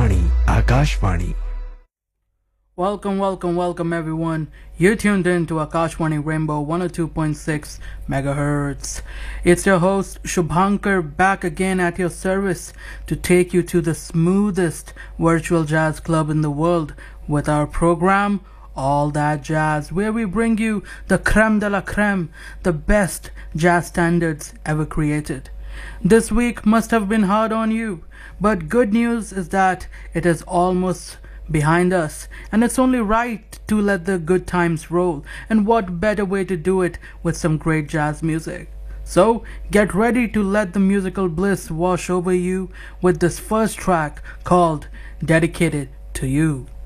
Akashvani. Welcome everyone. You're tuned in to Akashvani Rainbow 102.6 megahertz. It's your host Shubhankar back again at your service to take you to the smoothest virtual jazz club in the world with our program All That Jazz, where we bring you the creme de la creme, the best jazz standards ever created. This week must have been hard on you, but good news is that it is almost behind us, and it's only right to let the good times roll, and what better way to do it with some great jazz music. So get ready to let the musical bliss wash over you with this first track called Dedicated to You.